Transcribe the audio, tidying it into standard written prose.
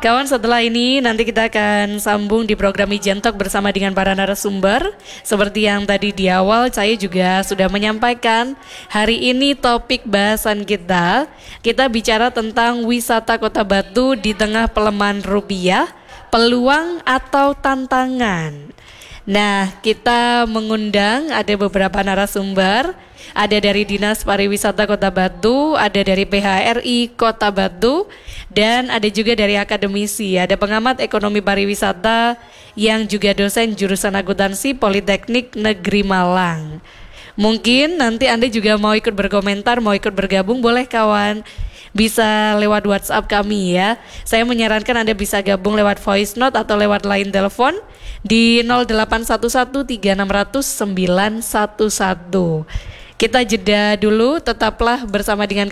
Kawan, setelah ini nanti kita akan sambung di program Ijen Talk bersama dengan para narasumber. Seperti yang tadi di awal saya juga sudah menyampaikan, hari ini topik bahasan kita bicara tentang wisata Kota Batu di tengah pelemahan rupiah, peluang atau tantangan. Nah, kita mengundang ada beberapa narasumber, ada dari Dinas Pariwisata Kota Batu, ada dari PHRI Kota Batu, dan ada juga dari akademisi, ada pengamat ekonomi pariwisata yang juga dosen jurusan akuntansi Politeknik Negeri Malang. Mungkin nanti Anda juga mau ikut berkomentar, mau ikut bergabung, boleh kawan. Bisa lewat WhatsApp kami ya. Saya menyarankan Anda bisa gabung lewat voice note atau lewat line telepon di 08113600 911. Kita jeda dulu, tetaplah bersama dengan